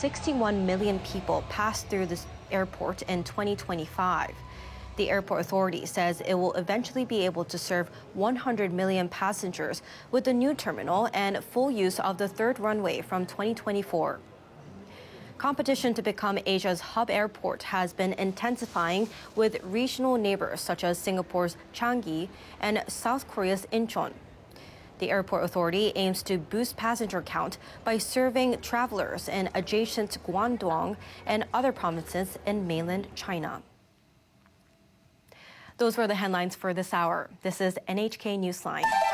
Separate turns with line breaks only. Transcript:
61 million people pass through this airport in 2025. The airport authority says it will eventually be able to serve 100 million passengers with the new terminal and full use of the third runway from 2024. Competition to become Asia's hub airport has been intensifying with regional neighbors such as Singapore's Changi and South Korea's Incheon. The airport authority aims to boost passenger count by serving travelers in adjacent Guangdong and other provinces in mainland China. Those were the headlines for this hour. This is NHK Newsline.